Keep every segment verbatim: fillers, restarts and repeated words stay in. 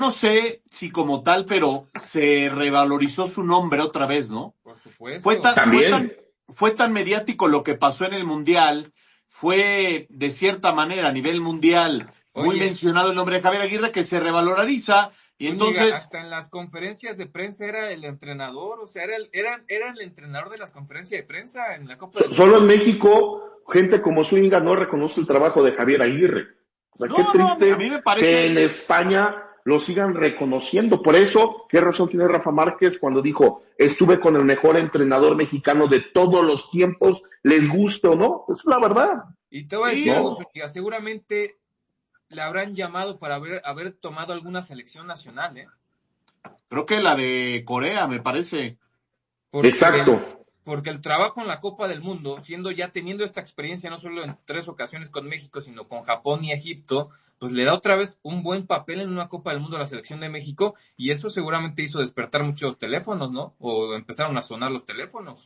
no sé si como tal, pero se revalorizó su nombre otra vez, ¿no? Por supuesto. Fue tan, También. fue tan, fue tan mediático lo que pasó en el Mundial, fue de cierta manera a nivel mundial muy Oye, mencionado el nombre de Javier Aguirre, que se revaloriza, y Zúñiga, entonces... hasta en las conferencias de prensa era el entrenador, o sea, era el, era, era el entrenador de las conferencias de prensa en la Copa del Solo en Mundo. México, gente como Zúñiga no reconoce el trabajo de Javier Aguirre. O sea, No, qué no, triste a mí me parece- que en España lo sigan reconociendo. Por eso, qué razón tiene Rafa Márquez cuando dijo, estuve con el mejor entrenador mexicano de todos los tiempos, les guste o no, es la verdad. Y te voy a Sí, decir ¿no? algo, Zúñiga, seguramente le habrán llamado para haber, haber tomado alguna selección nacional, ¿eh? Creo que la de Corea, me parece. Porque, Exacto. Porque el trabajo en la Copa del Mundo, siendo ya teniendo esta experiencia no solo en tres ocasiones con México, sino con Japón y Egipto, pues le da otra vez un buen papel en una Copa del Mundo a la selección de México, y eso seguramente hizo despertar muchos teléfonos, ¿no? O empezaron a sonar los teléfonos.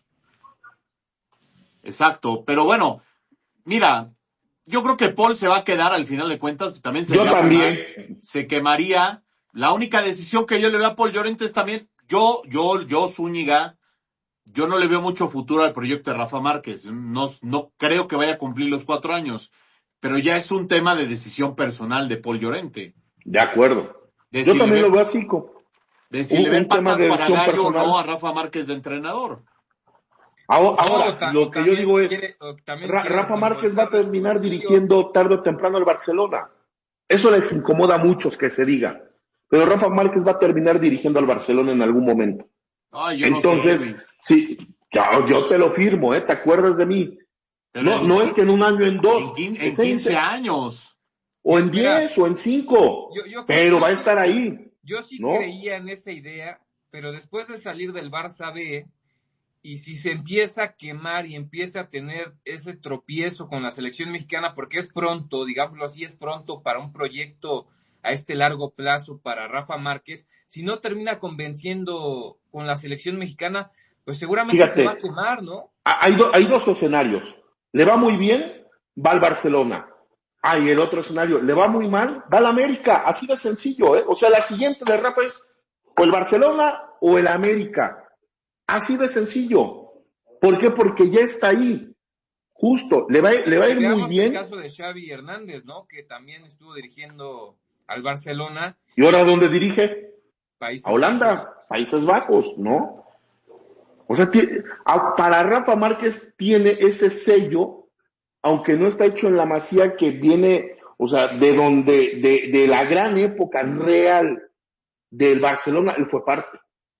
Exacto, pero bueno, mira, yo creo que Paul se va a quedar al final de cuentas, también se Yo va a también. quemar, se quemaría. La única decisión que yo le veo a Paul Llorente es también, yo, yo, yo, Zúñiga, yo no le veo mucho futuro al proyecto de Rafa Márquez, no, no creo que vaya a cumplir los cuatro años, pero ya es un tema de decisión personal de Paul Llorente. De acuerdo. De Yo si también le lo ven, veo así. co- de si un- le ven un tema patas de para decisión gallo o personal. no a Rafa Márquez de entrenador. Ahora, No, ahora, ta- lo que yo también digo si es, quiere- o también Ra- quiere Rafa Márquez va a desembolsar de su terminar bolsillo. dirigiendo tarde o temprano el Barcelona. Eso les incomoda a muchos que se diga. Pero Rafa Márquez va a terminar dirigiendo al Barcelona en algún momento. Ay, yo Entonces, no sé, Luis. sí, yo, yo te lo firmo, ¿eh? ¿Te acuerdas de mí? Pero No, en- no es que en un año, en dos, en quince, que en seis, quince años. o en Mira, diez, o en cinco, yo- yo creo pero que va a sí. estar ahí. Yo sí ¿no? creía en esa idea, pero después de salir del Barça B, y si se empieza a quemar y empieza a tener ese tropiezo con la selección mexicana, porque es pronto, digámoslo así, es pronto para un proyecto a este largo plazo para Rafa Márquez, si no termina convenciendo con la selección mexicana, pues seguramente Fíjate. se va a quemar, ¿no? Hay, do- hay dos escenarios. Le va muy bien, va al Barcelona. Ah, y el otro escenario, le va muy mal, va al América. Así de sencillo, ¿eh? O sea, la siguiente de Rafa es o el Barcelona o el América. Así de sencillo. ¿Por qué? Porque ya está ahí. Justo, le va, a ir- le va a ir muy Veamos bien. el caso de Xavi Hernández, ¿no? Que también estuvo dirigiendo al Barcelona, ¿Y ahora dónde dirige? Países A Holanda, Bajos. Países Bajos, ¿no? O sea, tie- a- para Rafa Márquez tiene ese sello, aunque no está hecho en la Masía, que viene, o sea, de donde, de, de la gran época real del Barcelona, él fue parte.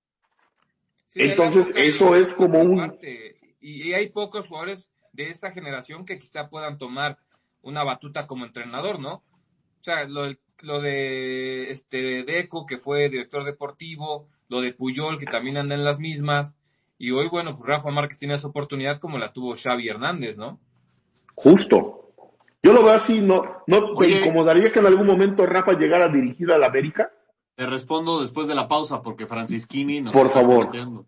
Sí, de la Entonces, época de eso los es como un- parte. Y, y hay pocos jugadores de esa generación que quizá puedan tomar una batuta como entrenador, ¿no? O sea, lo, del- lo de este Deco, que fue director deportivo, lo de Puyol, que también anda en las mismas, y hoy, bueno, pues Rafa Márquez tiene esa oportunidad como la tuvo Xavi Hernández, ¿no? Justo. Yo lo veo así, ¿no, no te Oye. incomodaría que en algún momento Rafa llegara a dirigir a la América? Te respondo después de la pausa porque Francisquini nos Por está favor. correteando.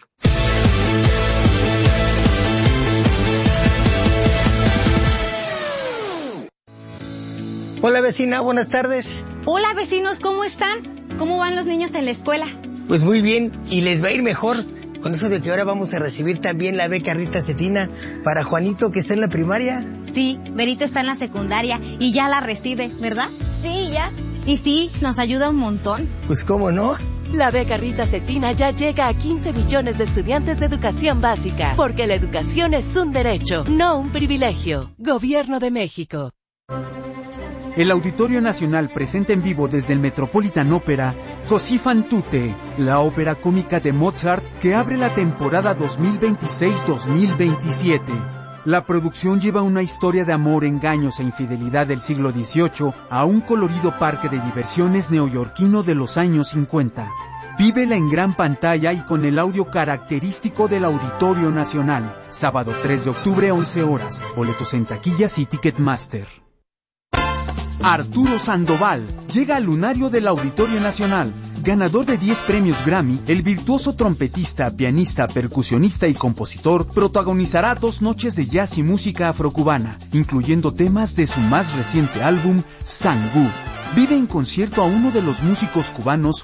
Hola vecina, buenas tardes. Hola vecinos, ¿cómo están? ¿Cómo van los niños en la escuela? Pues muy bien, y les va a ir mejor con eso de que ahora vamos a recibir también la beca Rita Cetina para Juanito que está en la primaria. Sí, Berito está en la secundaria y ya la recibe, ¿verdad? Sí, ya. Y sí, nos ayuda un montón. Pues cómo no. La beca Rita Cetina ya llega a quince millones de estudiantes de educación básica, porque la educación es un derecho, no un privilegio. Gobierno de México. El Auditorio Nacional presenta en vivo desde el Metropolitan Opera Così fan tutte, la ópera cómica de Mozart que abre la temporada dos mil veintiséis dos mil veintisiete. La producción lleva una historia de amor, engaños e infidelidad del siglo dieciocho a un colorido parque de diversiones neoyorquino de los años cincuenta. Vívela en gran pantalla y con el audio característico del Auditorio Nacional. Sábado tres de octubre, once horas. Boletos en taquillas y Ticketmaster. Arturo Sandoval llega al lunario del Auditorio Nacional. Ganador de diez premios Grammy, el virtuoso trompetista, pianista, percusionista y compositor protagonizará dos noches de jazz y música afrocubana, incluyendo temas de su más reciente álbum, Sangú. Vive en concierto a uno de los músicos cubanos